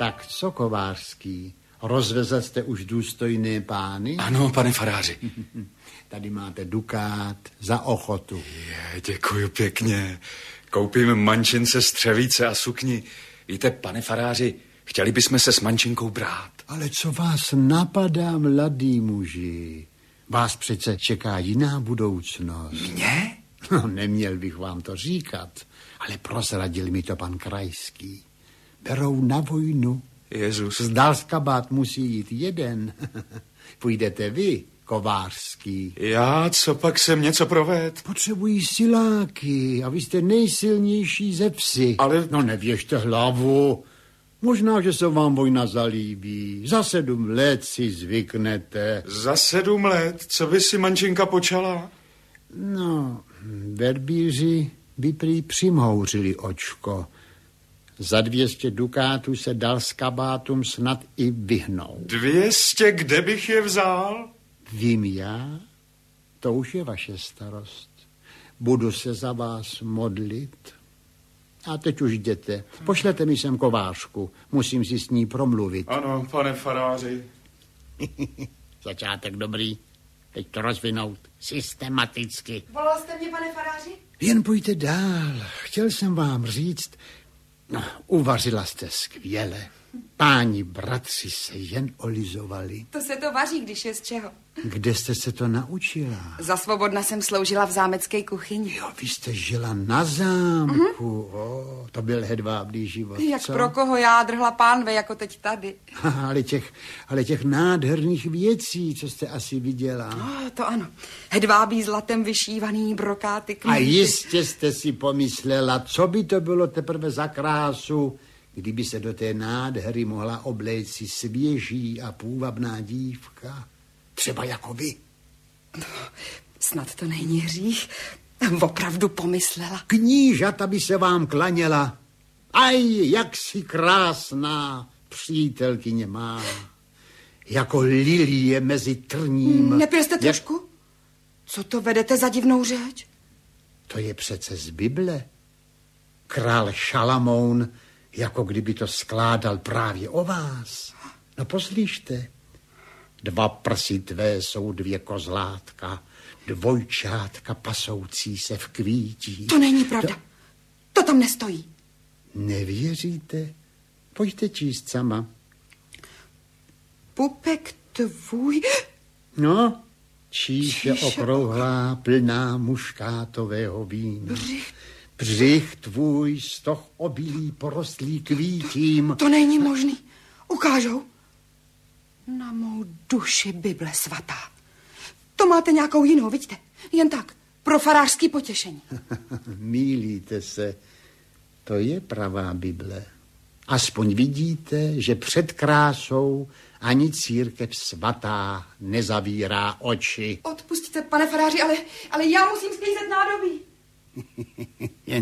Tak, co Kovářský? Rozvezl jste už důstojné pány? Ano, pane faráři. Tady máte dukát za ochotu. Děkuji pěkně. Koupím mančince, střevíce a sukni. Víte, pane faráři, chtěli bychom se s mančinkou brát. Ale co vás napadá, mladý muži? Vás přece čeká jiná budoucnost. Mě? No, neměl bych vám to říkat, ale prozradil mi to pan Krajský. Berou na vojnu. Jezus. Z Dalskabát musí jít jeden. Půjdete vy, Kovářský. Já, co pak jsem něco proved? Potřebují siláky a vy jste nejsilnější ze vsi. Ale... No nevěžte hlavu. Možná, že se vám vojna zalíbí. Za 7 let si zvyknete. Za 7 let? Co by si mančinka počala? No, verbíři by prý přimhouřili očko. Za 200 dukátů se Dalskabátům snad i vyhnou. 200? Kde bych je vzal? Vím já? To už je vaše starost. Budu se za vás modlit. A teď už jděte. Pošlete mi sem Kovářku. Musím si s ní promluvit. Ano, pane faráři. Začátek dobrý. Teď to rozvinout systematicky. Volal jste mě, pane faráři? Jen pojďte dál. Chtěl jsem vám říct, no, uvařila jste skvěle. Páni bratři se jen olizovali. To se to vaří, když je z čeho. Kde jste se to naučila? Za svobodna jsem sloužila v zámecké kuchyni. Jo, vy jste žila na zámku. To byl hedvábný život. Jak co? pro koho já drhla pánve, jako teď tady. ale těch nádherných věcí, co jste asi viděla. To ano. Hedvábí zlatem vyšívaný brokáty. A jistě jste si pomyslela, co by to bylo teprve za krásu, kdyby se do té nádhery mohla obléci svěží a půvabná dívka. Třeba jako vy. No, snad to není hřích. Opravdu pomyslela. Knížata by se vám klaněla. Aj, jak si krásná přítelkyně má. Jako lilie mezi trním. Nepěste trošku? Co to vedete za divnou řeč? To je přece z Bible. Král Šalamoun, jako kdyby to skládal právě o vás. No poslyšte. 2 prsy tvé jsou 2 kozlátka, dvojčátka pasoucí se v kvítí. To není pravda. To tam nestojí. Nevěříte? Pojďte číst sama. Pupek tvůj... No, číše okrouhlá, plná muškátového vína. Břich tvůj, stoch obilí porostlý kvítím. To není možný. Ukážou. Na mou duši Bible svatá. To máte nějakou jinou, vidíte? Jen tak, pro farářský potěšení. Mýlíte se. To je pravá Bible. Aspoň vidíte, že před krásou ani církev svatá nezavírá oči. Odpustíte, pane faráři, ale já musím sklízet nádobí. Jen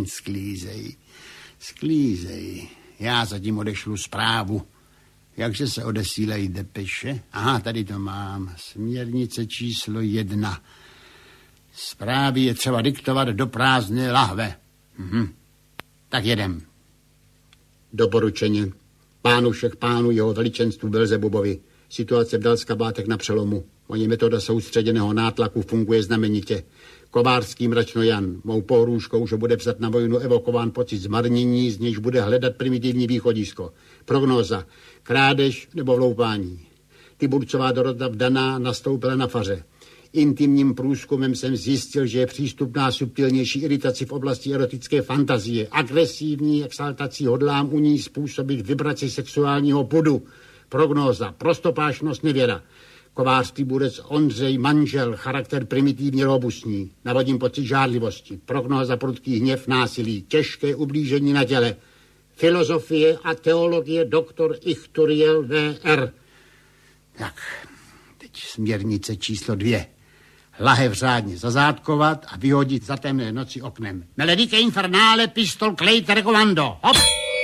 sklízej. Já zatím odešlu zprávu. Jakže se odesílají depeše? Aha, tady to mám. Směrnice číslo 1. Zprávy je třeba diktovat do prázdné lahve. Tak jedem. Doporučeně. Pánu všech pánů jeho veličenstvu Belzebubovi. Situace v Dalskabátech na přelomu. Oni metoda soustředěného nátlaku funguje znamenitě. Kovářský mračno Jan, mou pohrůžkou, že bude vzat na vojnu evokován pocit zmarnění, z nějž bude hledat primitivní východisko. Prognóza. Krádež nebo vloupání. Tiburcová Dorota vdaná nastoupila na faře. Intimním průzkumem jsem zjistil, že je přístupná subtilnější iritaci v oblasti erotické fantazie. Agresivní exaltací hodlám u ní způsobit vibraci sexuálního pudu. Prognóza. Prostopášnost nevěra. Kovářský budec Ondřej manžel, charakter primitivně robustní. Navodím pocit žádlivosti. Prognóza prudký hněv, násilí. Těžké ublížení na těle. Filozofie a teologie doktor Ichturiel V.R. Tak, teď směrnice číslo 2. Lahev řádně zazátkovat a vyhodit za temné noci oknem. Melodike infernale, pistol, klejter, komando. Hop!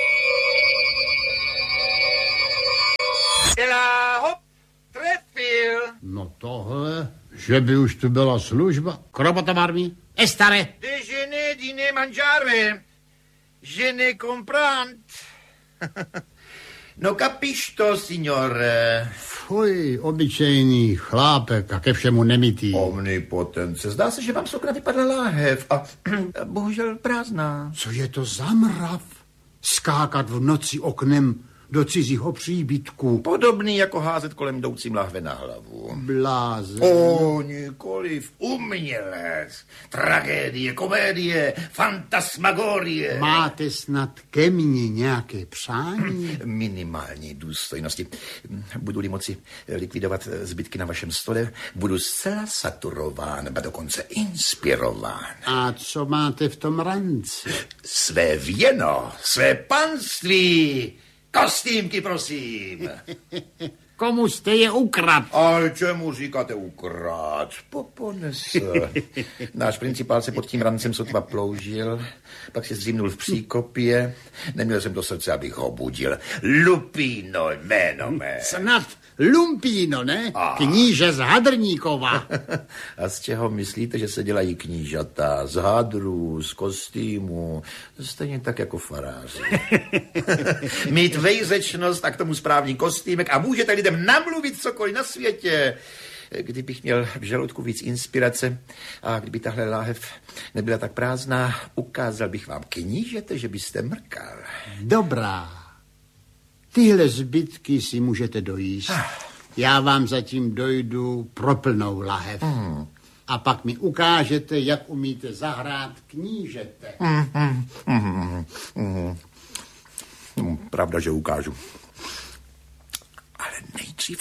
Hop, trefil. No tohle, že by už tu byla služba. Krobotovarmi, estare. Déjeuner, dîner, mangiare. Je ne comprends. No capisto, signore. Fuj, obyčejný chlápek a ke všemu nemitý. Omnipotence. Zdá se, že vám sokra vypadla láhev a bohužel prázdná. Co je to za mrav? Skákat v noci oknem do cizího příbytku. Podobný jako házet kolem jdoucím lahve na hlavu. Blázen. Nikoliv umělec. Tragédie, komédie, fantasmagorie. Máte snad ke mně nějaké přání? Minimální důstojnosti. Budu-li moci likvidovat zbytky na vašem stole, budu zcela saturován, ba dokonce inspirován. A co máte v tom ranci? Své věno, své panství. Kostýmky, prosím. Komu jste je ukradl? Ale čemu říkáte ukrát? Poponese. Náš principál se pod tím rancem sotva ploužil, pak se zřímnul v příkopě. Neměl jsem do srdce, abych ho budil. Lupino, jméno mé. Snad Lumpíno, ne? Kníže z Hadrníkova. A z čeho myslíte, že se dělají knížata? Z hadrů, z kostýmu, stejně tak jako faráři. Mít vejřečnost a k tomu správný kostýmek a můžete lidem namluvit cokoliv na světě. Kdybych měl v žaludku víc inspirace a kdyby tahle láhev nebyla tak prázdná, ukázal bych vám knížete, že byste mrkal. Dobrá. Tyhle zbytky si můžete dojíst. Já vám zatím dojdu pro plnou lahev. A pak mi ukážete, jak umíte zahrát knížete. Pravda, že ukážu. Ale nejdřív...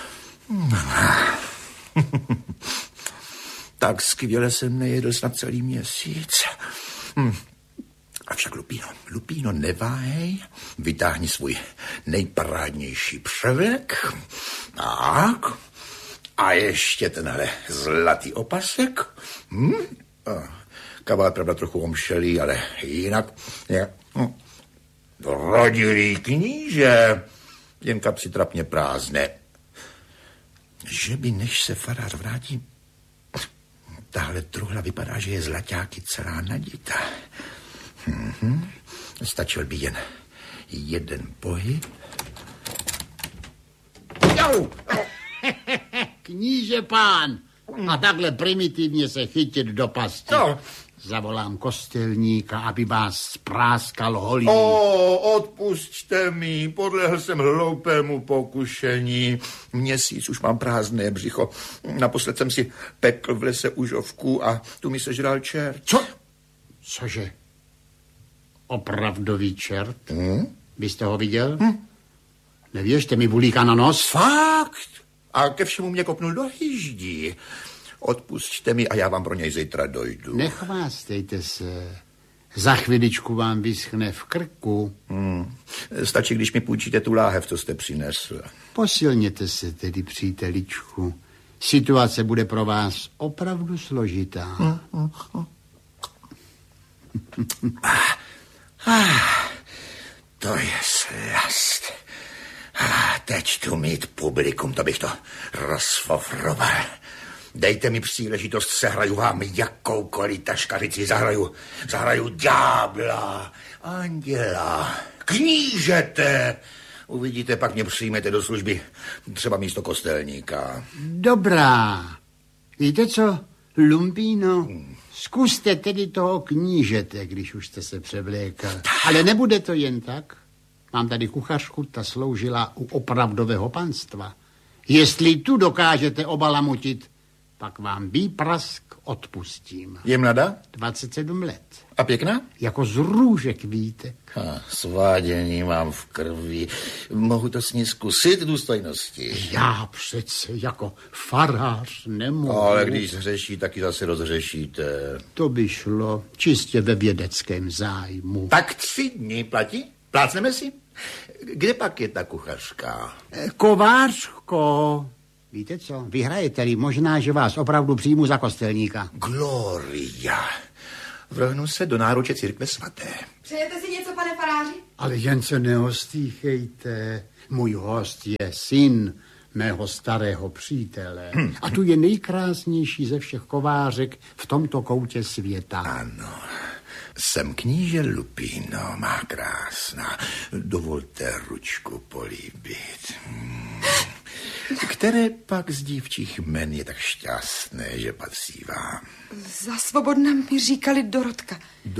Tak skvěle jsem nejedl snad celý měsíc. Avšak Lupino, neváhej, vytáhni svůj nejparádnější převlek. Tak. A ještě tenhle zlatý opasek. Kabál, pravda, trochu omšelý, ale jinak... Rodilý kníže, jen kapsy trapně prázdné. Že by, než se farář vrátí, tahle truhla vypadá, že je zlaťáky celá nadita. Stačil by jen jeden pohyb. Jau! Kníže pán, a takhle primitivně se chytit do pasti. No. Zavolám kostelníka, aby vás spráskal holí. Odpusťte mi, podlehl jsem hloupému pokušení. Měsíc už mám prázdné břicho. Naposled jsem si pekl v lese užovku a tu mi sežral čert. Co? Cože? Opravdový čert? Byste ho viděl? Nevěřte mi, bulíka na nos. Fakt? A ke všemu mě kopnul do hyždí. Odpusťte mi a já vám pro něj zítra dojdu. Nechvástejte se. Za chviličku vám vyschne v krku. Stačí, když mi půjčíte tu láhev, co jste přinesl. Posilněte se tedy, příteličku. Situace bude pro vás opravdu složitá. To je slast. Teď tu mít publikum, to bych to rozfofroval. Dejte mi příležitost, sehraju vám jakoukoliv taškařici, zahraju ďábla, anděla, knížete. Uvidíte, pak mě přijmete do služby, třeba místo kostelníka. Dobrá. Víte co, Lumpíno? Zkuste tedy toho knížete, když už jste se převlékal. Ale nebude to jen tak. Mám tady kuchařku, ta sloužila u opravdového panstva. Jestli tu dokážete obalamutit, pak vám výprask odpustím. Je mladá? 27 let. A pěkná? Jako z růžek vítek. Svádění mám v krvi. Mohu to s ní zkusit, důstojnosti? Já přece jako farář nemohu. Ale když hřeší, taky zase rozhřešíte. To by šlo čistě ve vědeckém zájmu. Tak 3 dny platí? Plácneme si? Kde pak je ta kuchařka? Kovářko, víte co, vyhrajete-li, možná, že vás opravdu přijmu za kostelníka. Gloria. Vrhnu se do náruče církve svaté. Přejete si něco, pane faráři? Ale jen se neostýchejte. Můj host je syn mého starého přítele. A tu je nejkrásnější ze všech kovářek v tomto koutě světa. Ano. Jsem kníže Lupino, má krásná. Dovolte ručku políbit. Které pak z dívčích jmen je tak šťastné, že patří vám? Za svobodna mi říkali Dorotka.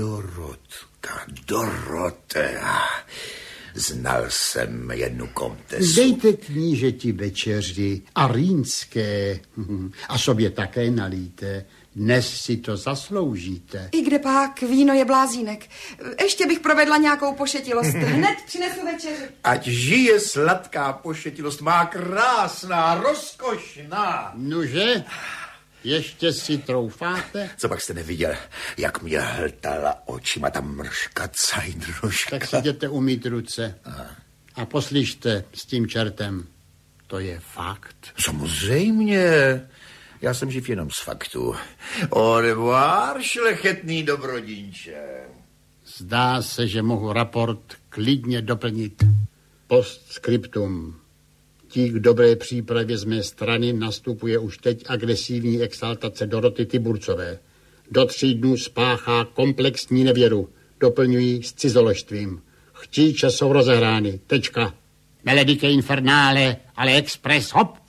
Dorotea. Znal jsem jednu komtesu. Dejte knížeti večeři a rýnské a sobě také nalíte. Dnes si to zasloužíte. I kde pak víno je blázínek. Ještě bych provedla nějakou pošetilost. Hned přinesu večeři. Ať žije sladká pošetilost, má krásná, rozkošná. Nože, ještě si troufáte? Co pak jste neviděl, jak mě hltala očima ta mrška cajdruška? Tak si jděte umýt ruce. A poslyšte s tím čertem. To je fakt. Samozřejmě. Já jsem živ jenom z faktu. Au revoir, šlechetný dobrodinče. Zdá se, že mohu raport klidně doplnit. Postscriptum. Tí k dobré přípravě z mé strany nastupuje už teď agresivní exaltace Doroty Tiburcové. Do 3 dnů spáchá komplexní nevěru. Doplňují s cizoložstvím. Chtíče jsou rozehrány. Tečka. Melodiche infernale, ale express, hop.